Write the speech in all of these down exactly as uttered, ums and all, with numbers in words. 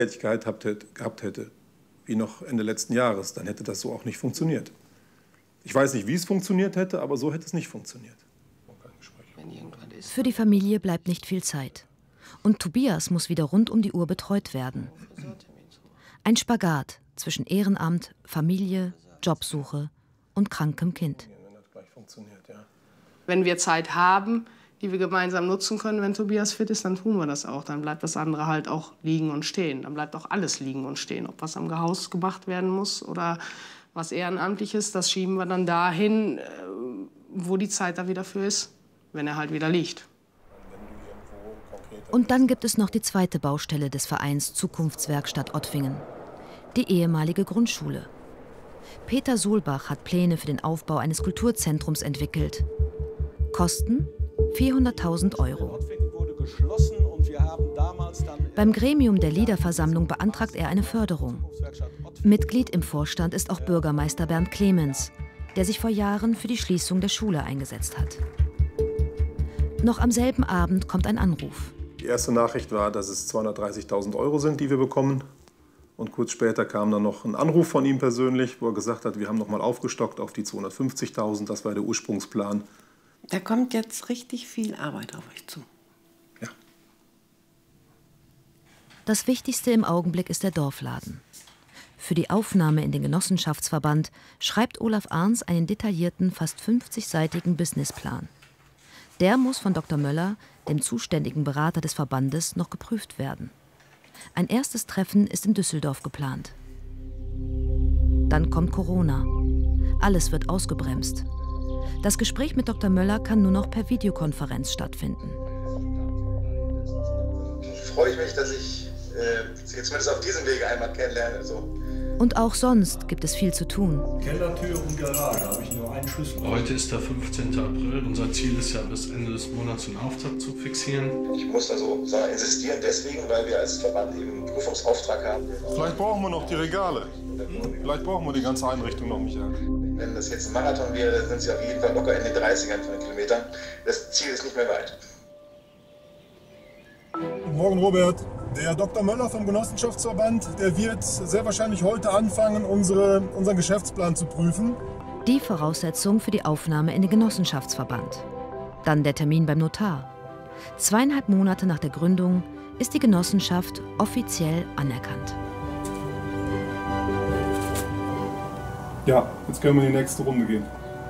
Tätigkeit gehabt hätte, wie noch Ende letzten Jahres, dann hätte das so auch nicht funktioniert. Ich weiß nicht, wie es funktioniert hätte, aber so hätte es nicht funktioniert. Für die Familie bleibt nicht viel Zeit. Und Tobias muss wieder rund um die Uhr betreut werden. Ein Spagat zwischen Ehrenamt, Familie, Jobsuche und krankem Kind. Wenn wir Zeit haben, die wir gemeinsam nutzen können, wenn Tobias fit ist, dann tun wir das auch. Dann bleibt das andere halt auch liegen und stehen. Dann bleibt auch alles liegen und stehen. Ob was am Haus gemacht werden muss oder was ehrenamtlich ist, das schieben wir dann dahin, wo die Zeit da wieder für ist, wenn er halt wieder liegt. Und dann gibt es noch die zweite Baustelle des Vereins Zukunftswerkstatt Ottwingen, die ehemalige Grundschule. Peter Sohlbach hat Pläne für den Aufbau eines Kulturzentrums entwickelt. Kosten vierhunderttausend Euro. Beim Gremium der Liederversammlung beantragt er eine Förderung. Mitglied im Vorstand ist auch Bürgermeister Bernd Clemens, der sich vor Jahren für die Schließung der Schule eingesetzt hat. Noch am selben Abend kommt ein Anruf. Die erste Nachricht war, dass es zweihundertdreißigtausend Euro sind, die wir bekommen. Und kurz später kam dann noch ein Anruf von ihm persönlich, wo er gesagt hat, wir haben noch mal aufgestockt auf die zweihundertfünfzigtausend. Das war der Ursprungsplan. Da kommt jetzt richtig viel Arbeit auf euch zu. Ja. Das Wichtigste im Augenblick ist der Dorfladen. Für die Aufnahme in den Genossenschaftsverband schreibt Olaf Arns einen detaillierten, fast fünfzigseitigen Businessplan. Der muss von Doktor Möller, dem zuständigen Berater des Verbandes, noch geprüft werden. Ein erstes Treffen ist in Düsseldorf geplant. Dann kommt Corona. Alles wird ausgebremst. Das Gespräch mit Doktor Möller kann nur noch per Videokonferenz stattfinden. Freue ich mich, dass ich äh, Sie zumindest auf diesem Wege einmal kennenlerne. So. Und auch sonst gibt es viel zu tun. Kellertür und Garage, habe ich nur einen Schlüssel. Heute ist der fünfzehnte April. Unser Ziel ist ja, bis Ende des Monats einen Auftrag zu fixieren. Ich muss da so sagen, insistieren deswegen, weil wir als Verband eben einen Prüfungsauftrag haben. Vielleicht brauchen wir noch die Regale. Vielleicht brauchen wir die ganze Einrichtung noch, Michael. Wenn das jetzt ein Marathon wäre, dann sind Sie auf jeden Fall locker in den dreißigern von den Kilometern. Das Ziel ist nicht mehr weit. Guten Morgen, Robert. Der Doktor Möller vom Genossenschaftsverband, der wird sehr wahrscheinlich heute anfangen, unsere, unseren Geschäftsplan zu prüfen. Die Voraussetzung für die Aufnahme in den Genossenschaftsverband. Dann der Termin beim Notar. Zweieinhalb Monate nach der Gründung ist die Genossenschaft offiziell anerkannt. Ja, jetzt können wir in die nächste Runde gehen.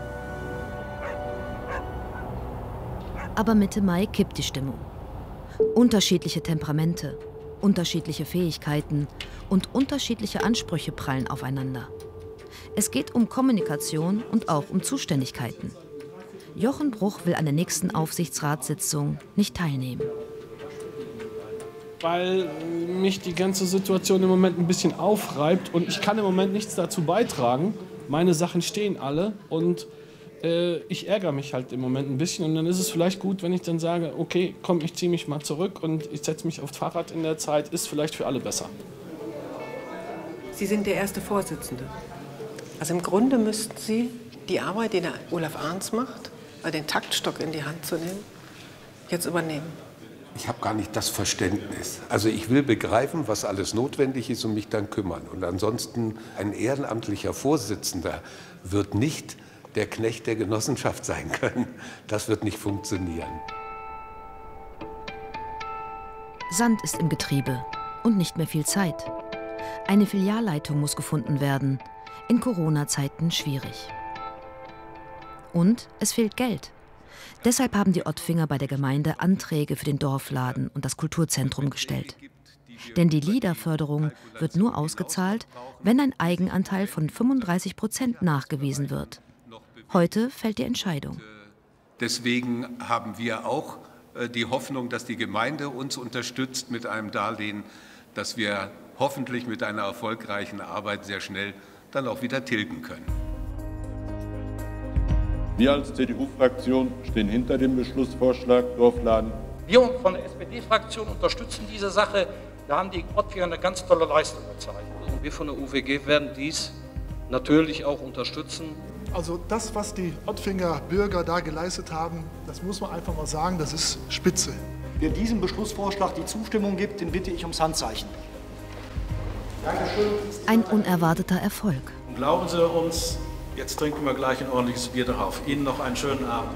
Aber Mitte Mai kippt die Stimmung. Unterschiedliche Temperamente, unterschiedliche Fähigkeiten und unterschiedliche Ansprüche prallen aufeinander. Es geht um Kommunikation und auch um Zuständigkeiten. Jochen Bruch will an der nächsten Aufsichtsratssitzung nicht teilnehmen. Weil mich die ganze Situation im Moment ein bisschen aufreibt und ich kann im Moment nichts dazu beitragen. Meine Sachen stehen alle und äh, ich ärgere mich halt im Moment ein bisschen. Und dann ist es vielleicht gut, wenn ich dann sage, okay, komm, ich ziehe mich mal zurück und ich setze mich aufs Fahrrad in der Zeit. Ist vielleicht für alle besser. Sie sind der erste Vorsitzende. Also im Grunde müssten Sie die Arbeit, die der Olaf Arns macht, also den Taktstock in die Hand zu nehmen, jetzt übernehmen. Ich habe gar nicht das Verständnis. Also ich will begreifen, was alles notwendig ist und mich dann kümmern. Und ansonsten ein ehrenamtlicher Vorsitzender wird nicht der Knecht der Genossenschaft sein können. Das wird nicht funktionieren. Sand ist im Getriebe und nicht mehr viel Zeit. Eine Filialleitung muss gefunden werden. In Corona-Zeiten schwierig. Und es fehlt Geld. Deshalb haben die Ottwinger bei der Gemeinde Anträge für den Dorfladen und das Kulturzentrum gestellt. Denn die Liederförderung wird nur ausgezahlt, wenn ein Eigenanteil von fünfunddreißig Prozent nachgewiesen wird. Heute fällt die Entscheidung. Deswegen haben wir auch die Hoffnung, dass die Gemeinde uns unterstützt mit einem Darlehen, dass wir hoffentlich mit einer erfolgreichen Arbeit sehr schnell dann auch wieder tilgen können. Wir als C D U-Fraktion stehen hinter dem Beschlussvorschlag Dorfladen. Wir von der S P D-Fraktion unterstützen diese Sache. Da haben die Ottwinger eine ganz tolle Leistung gezeigt. Wir von der U W G werden dies natürlich auch unterstützen. Also das, was die Ottwinger Bürger da geleistet haben, das muss man einfach mal sagen, das ist spitze. Wer diesem Beschlussvorschlag die Zustimmung gibt, den bitte ich ums Handzeichen. Ein unerwarteter Erfolg. Glauben Sie uns, jetzt trinken wir gleich ein ordentliches Bier darauf. Ihnen noch einen schönen Abend.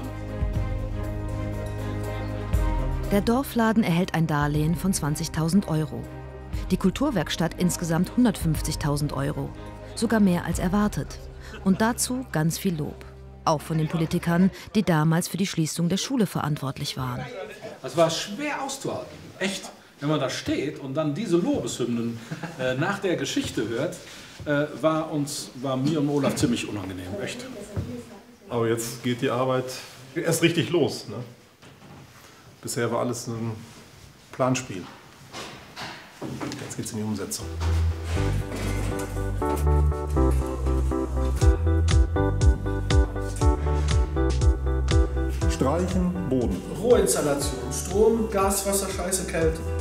Der Dorfladen erhält ein Darlehen von zwanzigtausend Euro. Die Kulturwerkstatt insgesamt hundertfünfzigtausend Euro. Sogar mehr als erwartet. Und dazu ganz viel Lob. Auch von den Politikern, die damals für die Schließung der Schule verantwortlich waren. Es war schwer auszuhalten. Echt. Wenn man da steht und dann diese Lobeshymnen äh, nach der Geschichte hört, äh, war, uns, war mir und Olaf ziemlich unangenehm. Echt. Aber jetzt geht die Arbeit erst richtig los. Ne? Bisher war alles ein Planspiel. Jetzt geht's in die Umsetzung. Streichen, Boden. Rohinstallation, Strom, Gas, Wasser, Scheiße, Kälte.